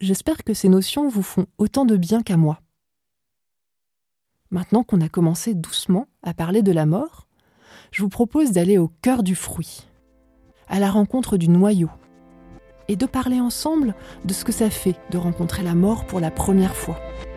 j'espère que ces notions vous font autant de bien qu'à moi. Maintenant qu'on a commencé doucement à parler de la mort, je vous propose d'aller au cœur du fruit, à la rencontre du noyau, et de parler ensemble de ce que ça fait de rencontrer la mort pour la première fois.